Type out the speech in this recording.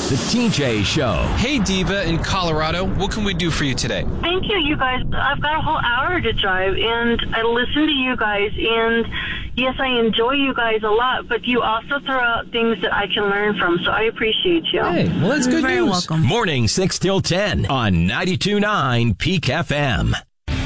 The TJ Show. Hey, Diva in Colorado. What can we do for you today? Thank you, you guys. I've got a whole hour to drive, and I listen to you guys, and yes, I enjoy you guys a lot, but you also throw out things that I can learn from, so I appreciate you. Hey, well, that's good news. You're very welcome. Morning 6 till 10 on 92.9 Peak FM.